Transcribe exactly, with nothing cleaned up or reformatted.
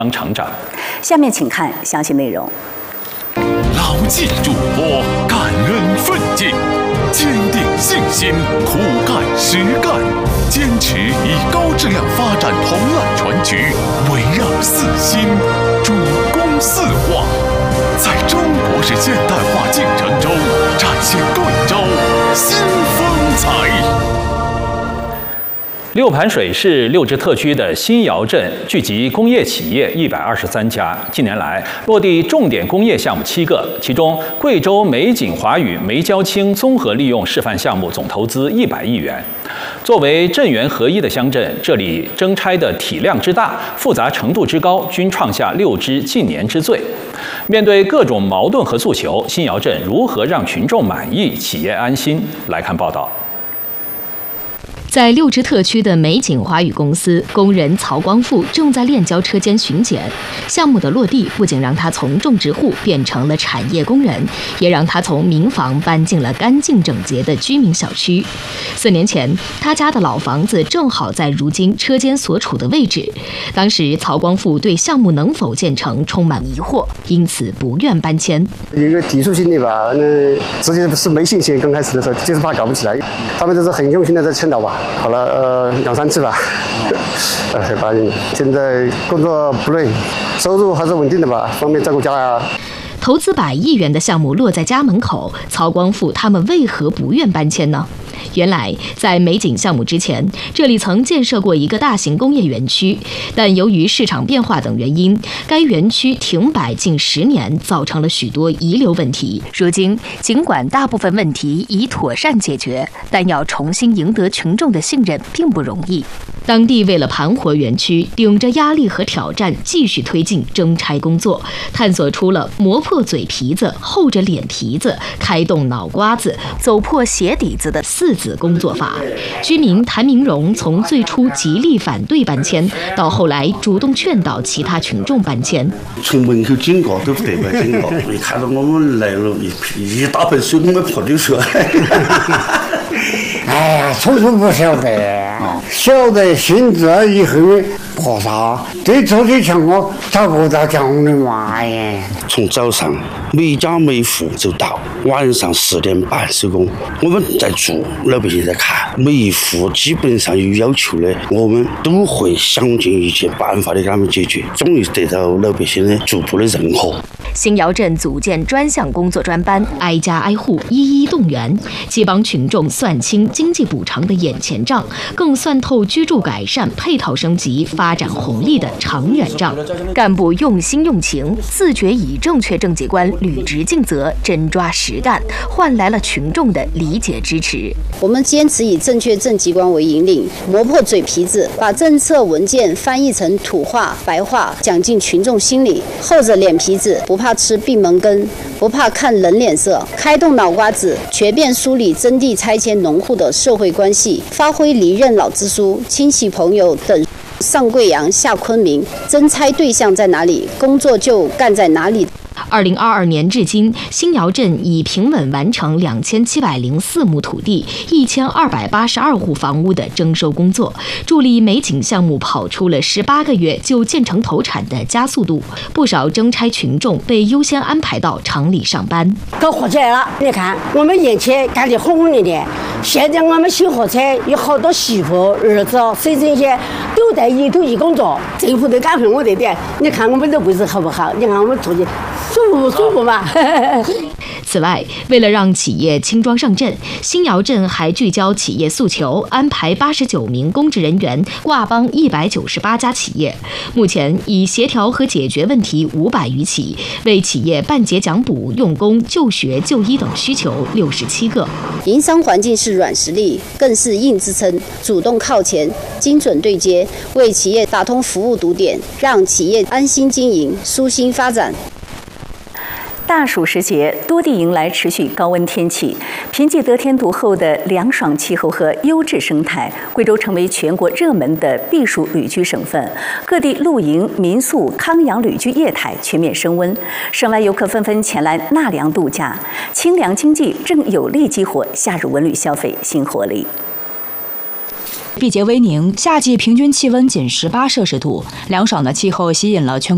当成长。 下面请看详细内容。 牢记嘱托，感恩奋进，坚定信心，苦干实干，坚持以高质量发展同揽全局，围绕四新，主攻四化，在中国式现代化进程中展现贵州新风采。 六盘水是六支特区的新窑镇，聚集工业企业一百二十三家。近年来，落地重点工业项目七个，其中贵州美景华宇煤焦氢综合利用示范项目总投资一百亿元。作为镇园合一的乡镇，这里征差的体量之大、复杂程度之高，均创下六支近年之最。面对各种矛盾和诉求，新窑镇如何让群众满意、企业安心？来看报道。 在六支特区的美景华宇公司，工人曹光富正在炼焦车间巡检。项目的落地不仅让他从种植户变成了产业工人，也让他从民房搬进了干净整洁的居民小区。四年前，他家的老房子正好在如今车间所处的位置。当时，曹光富对项目能否建成充满疑惑，因此不愿搬迁。 一个技术性的吧，那自己是没信心，刚开始的时候就是怕搞不起来。他们都是很用心的在劝导吧。考了呃两三次吧，呃才答应。现在工作不累，收入还是稳定的吧，方便照顾家啊。 投资百亿元的项目落在家门口，曹光富他们为何不愿搬迁呢？原来，在美景项目之前，这里曾建设过一个大型工业园区，但由于市场变化等原因，该园区停摆近十年，造成了许多遗留问题。如今，尽管大部分问题已妥善解决，但要重新赢得群众的信任并不容易。当地为了盘活园区，顶着压力和挑战，继续推进征差工作，探索出了磨破嘴皮子、厚着脸皮子、开动脑瓜子、走破鞋底子的四子工作法。居民谭明荣从最初极力反对搬迁，到后来主动劝导其他群众搬迁。 从门口经过都不得不经过，你看到我们来了，一一大盆水我们泼进去。 哎呀，初初不晓得，晓得现在以后菩萨对这些情况照顾到讲的嘛耶。 从早上每家每户就到，晚上十点半收工。我们在做，老百姓在看，每一户基本上有要求的，我们都会想尽一切办法的给他们解决，终于得到老百姓的逐步的认可。 新窑镇组建专项工作专班，挨家挨户一一动员，既帮群众算清经济补偿的眼前账，更算透居住改善、配套升级、发展红利的长远账。干部用心用情，自觉以正确政绩观履职尽责，真抓实干，换来了群众的理解支持。 我们坚持以正确政绩观为引领，磨破嘴皮子，把政策文件翻译成土话、白话，讲进群众心里，厚着脸皮子，不怕吃闭门羹，不怕看人脸色，开动脑瓜子，全面梳理征地拆迁农户的社会关系，发挥离任老支书、亲戚朋友等上贵阳下昆明，征差对象在哪里，工作就干在哪里。 二零二二年至今，新窑镇已平稳完成两千七百零四亩土地、一千二百八十二户房屋的征收工作，助力美景项目跑出了十八个月就建成投产的加速度。不少征差群众被优先安排到厂里上班。 搞火起来了，你看我们以前干得轰轰烈烈，现在我们新火车有好多媳妇、儿子、孙子些都在一头一工作，政府都感动我的点。你看我们这位置好不好？你看我们做的。舒服舒服吧。 此外，为了让企业轻装上阵，新窑镇还聚焦企业诉求，安排八十九名公职人员挂帮一百九十八家企业。目前已协调和解决问题五百余起，为企业办结奖补、用工、就学、就医等需求六十七个。 营商环境是软实力，更是硬支撑，主动靠前，精准对接，为企业打通服务堵点，让企业安心经营、舒心发展。 大暑时节，多地迎来持续高温天气。凭借得天独厚的凉爽气候和优质生态，贵州成为全国热门的避暑旅居省份。各地露营、民宿、康养旅居业态全面升温，省外游客纷纷前来纳凉度假。清凉经济正有力激活夏日文旅消费新活力。 毕节威宁，夏季平均气温仅十八摄氏度，凉爽的气候吸引了全